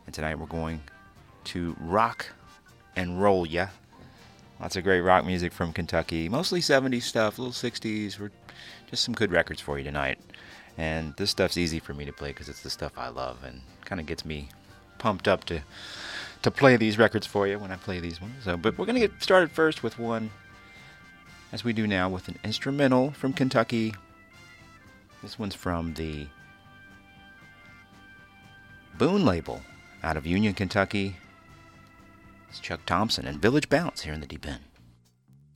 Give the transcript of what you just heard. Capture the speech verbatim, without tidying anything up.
And tonight we're going to rock and roll ya. Lots of great rock music from Kentucky. Mostly seventies stuff, a little sixties. We're just some good records for you tonight. And this stuff's easy for me to play because it's the stuff I love and kind of gets me pumped up to to play these records for you when I play these ones. So, but we're going to get started first with one, as we do now, with an instrumental from Kentucky. This one's from the Boone label out of Union, Kentucky. It's Chuck Thompson and Village Bounce here in the Deep End.